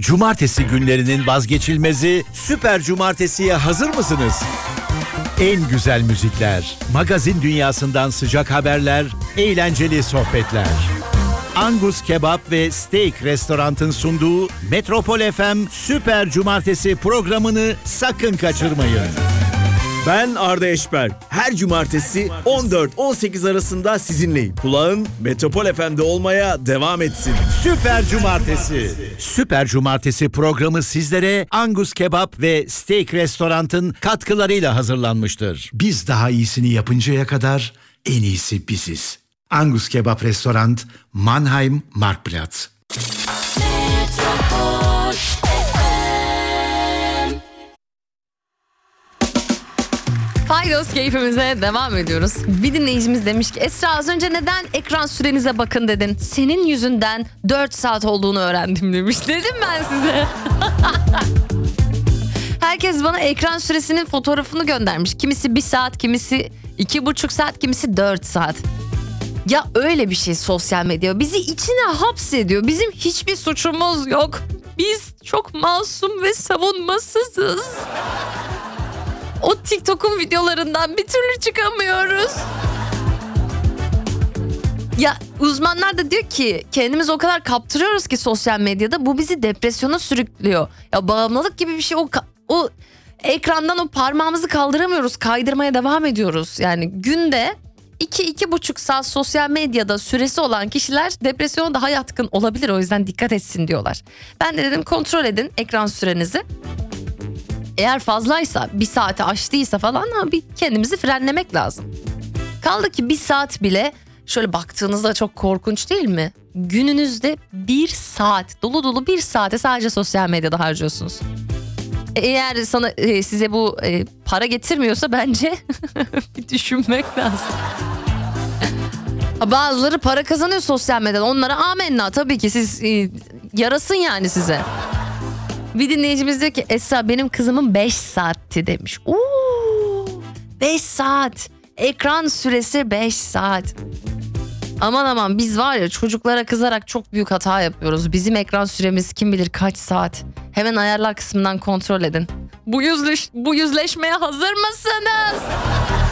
Cumartesi günlerinin vazgeçilmezi Süper Cumartesi'ye hazır mısınız? En güzel müzikler, magazin dünyasından sıcak haberler, eğlenceli sohbetler. Angus Kebap ve Steak Restorant'ın sunduğu Metropol FM Süper Cumartesi programını sakın kaçırmayın. Ben Arda Eşber. Her cumartesi 14-18 arasında sizinleyim. Kulağın Metropol FM'de olmaya devam etsin. Süper Cumartesi. Süper Cumartesi programı sizlere Angus Kebap ve Steak Restorant'ın katkılarıyla hazırlanmıştır. Biz daha iyisini yapıncaya kadar en iyisi biziz. Angus Kebap Restoran, Mannheim, Marktplatz. Faydos keyfimize devam ediyoruz. Bir dinleyicimiz demiş ki Esra az önce neden ekran sürenize bakın dedin? Senin yüzünden 4 saat olduğunu öğrendim demiş. Dedim ben size. Herkes bana ekran süresinin fotoğrafını göndermiş. Kimisi 1 saat, kimisi 2,5 saat, kimisi 4 saat. Ya öyle bir şey sosyal medya. Bizi içine hapsediyor. Bizim hiçbir suçumuz yok. Biz çok masum ve savunmasızız. O TikTok'un videolarından bir türlü çıkamıyoruz. Ya uzmanlar da diyor ki kendimizi o kadar kaptırıyoruz ki sosyal medyada bu bizi depresyona sürüklüyor. Ya bağımlılık gibi bir şey o ekrandan o parmağımızı kaldıramıyoruz, kaydırmaya devam ediyoruz. Yani günde 2-2,5 saat sosyal medyada süresi olan kişiler depresyona daha yatkın olabilir, o yüzden dikkat etsin diyorlar. Ben de dedim kontrol edin ekran sürenizi. Eğer fazlaysa 1 saati aştıysa falan bir kendimizi frenlemek lazım. Kaldı ki 1 saat bile şöyle baktığınızda çok korkunç değil mi? Gününüzde 1 saat dolu dolu 1 saate sadece sosyal medyada harcıyorsunuz. Eğer size bu para getirmiyorsa bence bir düşünmek lazım. Bazıları para kazanıyor sosyal medyadan, onlara amenna tabii ki siz yarasın yani size. Bir dinleyicimiz diyor ki Esra benim kızımın 5 saatti demiş. 5 saat. Ekran süresi 5 saat. Aman biz var ya çocuklara kızarak çok büyük hata yapıyoruz. Bizim ekran süremiz kim bilir kaç saat. Hemen ayarlar kısmından kontrol edin. Bu yüzleşmeye hazır mısınız?